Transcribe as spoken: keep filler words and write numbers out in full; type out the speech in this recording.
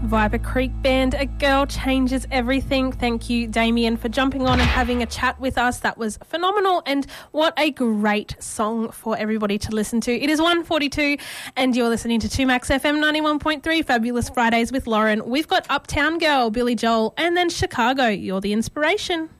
Viper Creek Band, A Girl Changes Everything. Thank you, Damien, for jumping on and having a chat with us. That was phenomenal, and what a great song for everybody to listen to. It is one forty-two and you're listening to two Max F M ninety-one point three, Fabulous Fridays with Lauren. We've got Uptown Girl, Billy Joel, and then Chicago, You're the Inspiration.